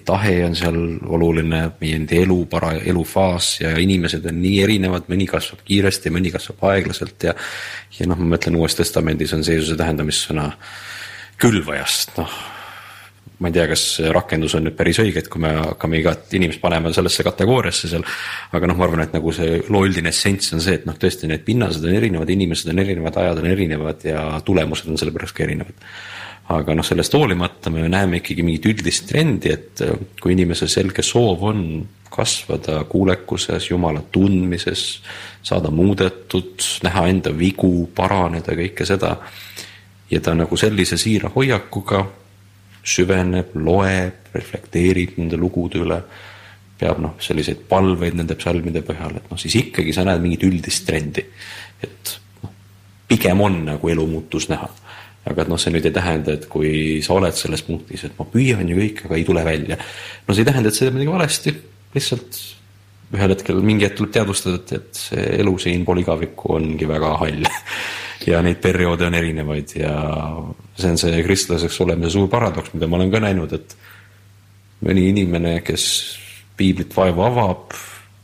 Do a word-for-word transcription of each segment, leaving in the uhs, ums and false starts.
tahe on seal oluline, meie enda elu, para, elufaas ja inimesed on nii erinevad, mõni kasvab kiiresti, mõni kasvab aeglaselt ja, ja noh, ma mõtlen Uues Testamendis on see Jeesuse tähendamissõna külvajast, noh, ma ei tea, kas rakendus on nüüd päris õige, et kui me hakkame igat inimest panema sellesse kategooriasse seal, aga noh, ma arvan, et nagu see loo üldine essents on see, et noh, tõesti need pinnased on erinevad, inimesed on erinevad, ajad on erinevad ja tulemused on selle pärast ka erinevad. Aga noh, sellest hoolimata me näeme ikkagi mingit üldist trendi, et kui inimese selge soov on kasvada kuulekuses, Jumala tundmises, saada muudetud, näha enda vigu, paraneda, kõike seda, ja ta nagu sellise siira hoiakuga süveneb, loeb, reflekteerib nende lugude üle, peab noh, selliseid palveid nende psalmide põhjal, et noh, siis ikkagi sa näed mingit üldist trendi, et noh, pigem on nagu elumuutus näha. Aga et noh, see nüüd ei tähenda, et kui sa oled selles punktis, et ma püüan ju kõik, aga ei tule välja. No see ei tähenda, et see teeb midagi valesti, lihtsalt ühel hetkel mingi hetk tuleb teadvustada, et see elu siin pool igavikku ongi väga hall ja neid perioode on erinevaid ja see on see kristlaseks olemise suur paradoks, mida ma olen ka näinud, et mõni inimene, kes piiblit vaevu avab,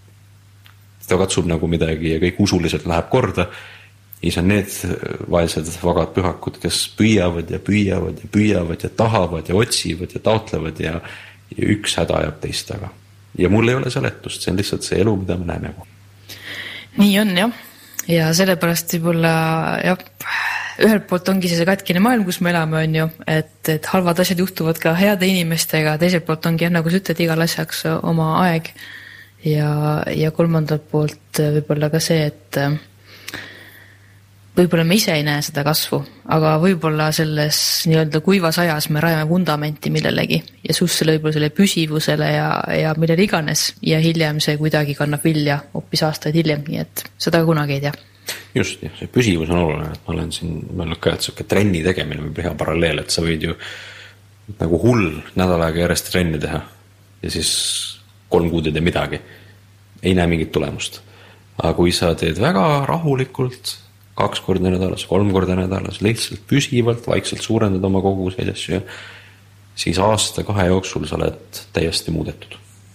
ta katsub nagu midagi ja kõik usuliselt läheb korda, siis on need vaesed vagad pühakud, kes püüavad ja püüavad ja püüavad ja tahavad ja otsivad ja taotlevad ja, ja üks häda ajab teist taga. Ja mul ei ole seletust, see on lihtsalt see elu, mida me näeme. Nii on, jah. Ja sellepärast võib-olla, jah, ühelt poolt ongi see katkine maailm, kus me elame, on ju, et, et halvad asjad juhtuvad ka heade inimestega, teiselt poolt ongi, nagu sa ütled, igal asjaks oma aeg ja, ja kolmandalt poolt võib-olla ka see, et võib-olla me ise ei näe seda kasvu, aga võib-olla selles nii-öelda kuivas ajas me rajame vundamenti millelegi ja sus selle võib-olla selle püsivusele ja, ja millele iganes ja hiljem see kuidagi kannab vilja hoopis aastaid hiljem, nii et seda kunagi ei tea. Just, jah, see püsivus on oluline, et ma olen siin, ma olen ka, et siuke trenni tegemine või hea paralleel, et sa võid ju nagu hull nädal aega järjest trenni teha ja siis kolm kuud ei tee midagi, ei näe mingit tulemust. Aga kui sa teed väga rahulikult, kaks korda nädalas, kolm korda nädalas, lihtsalt püsivalt, vaikselt suurendad oma koguseid asju, siis aasta kahe jooksul sa oled täiesti muudetud.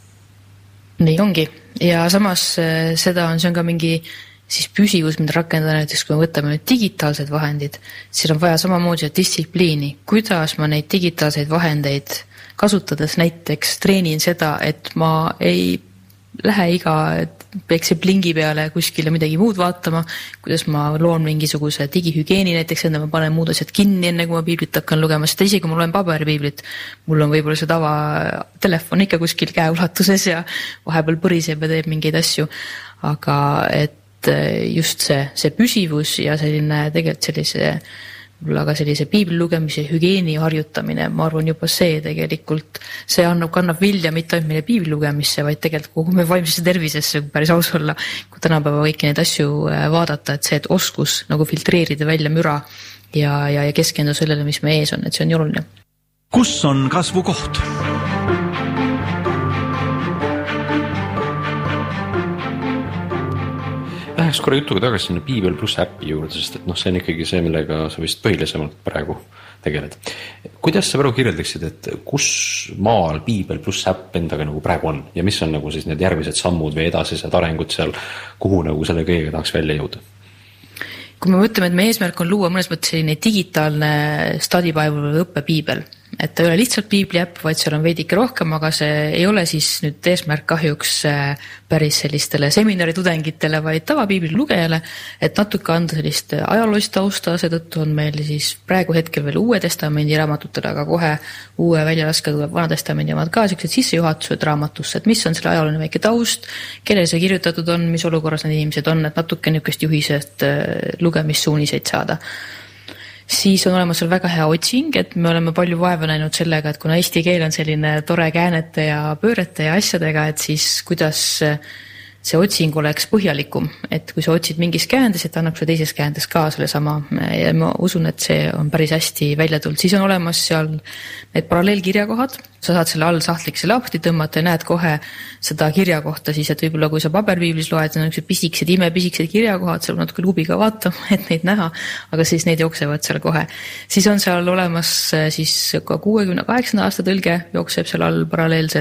Nii ongi. Ja samas seda on, see on ka mingi siis püsivus, mida rakendada näiteks, kui me võtame nüüd digitaalsed vahendid, siis on vaja samamoodi distsipliini. Kuidas ma neid digitaalseid vahendeid kasutades näiteks treenin seda, et ma ei lähe iga peekse plingi peale kuskile midagi muud vaatama, kuidas ma loon mingisuguse digihügeeni näiteks, enne ma panen muud asjad kinni, enne kui ma piiblit hakkan lugema, sest isegi kui ma loen paberipiiblit, mul on võib-olla see tava telefon ikka kuskil käeulatuses ja vahepeal põriseb ja teeb mingeid asju, aga et just see, see püsivus ja selline tegelikult sellise aga sellise piibli lugemise hügeeni harjutamine, ma arvan juba see tegelikult, see annab, kannab vilja mitte ainult meile piibli lugemisse, vaid tegelikult kogu me vaimsesse tervisesse, kui päris aus olla, kui tänapäeva kõiki neid asju vaadata, et see, et oskus nagu filtreerida välja müra ja, ja, ja keskendu sellele, mis me ees on, et see on nii oluline. Kus on kasvu koht? Läheks korra jutuga tagasi sinna Piibel pluss äppi juurde, sest et noh, see on ikkagi see, millega sa vist põhilisemalt praegu tegeled. Kuidas sa praegu kirjeldaksid, et kus maal Piibel pluss äpp endaga nagu praegu on ja mis on nagu siis need järgmised sammud või edasised arengud seal, kuhu nagu selle kõigega tahaks välja jõuda? Kui me mõtleme, et meie eesmärk on luua mõnes mõttes selline digitaalne study bible või õppepiibel, et ta ei ole lihtsalt piibli äpp, vaid seal on veidike rohkem, aga see ei ole siis nüüd eesmärk kahjuks päris sellistele seminari tudengitele, vaid tava piibli lugejale, et natuke anda sellist ajaloolist tausta, seetõttu on meil siis praegu hetkel veel Uue Testamendi raamatutele, aga kohe uue väljalaske tuleb Vana Testamendi omad ka sellised sissejuhatused raamatusse, et mis on selle ajalooline väike taust, kellele see kirjutatud on, mis olukorras need inimesed on, et natuke niisugust juhisest lugemissuuniseid saada. Siis on olemas seal väga hea otsing, et me oleme palju vaeva näinud sellega, et kuna eesti keel on selline tore käänete ja pöörete ja asjadega, et siis kuidas see otsing oleks põhjalikum, et kui sa otsid mingis käändes, et annab sulle teises käändes ka selle sama ja ma usun, et see on päris hästi välja tulnud. Siis on olemas seal need paralleelkirjakohad, sa saad selle all sahtlikse lahti tõmmata ja näed kohe seda kirjakohta siis, et võib-olla kui sa paberpiiblis loed, on üks pisikesed, imepisikesed kirjakohad, seal natuke luubiga vaata, et neid näha, aga siis neid jooksevad seal kohe. Siis on seal olemas siis ka kuuekümne kaheksanda aasta tõlge jookseb seal all paralleelselt.